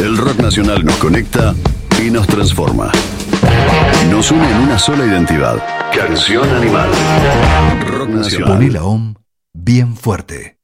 El rock nacional nos conecta y nos transforma. Nos une en una sola identidad. Canción Animal. Rock nacional. Poné la OM bien fuerte.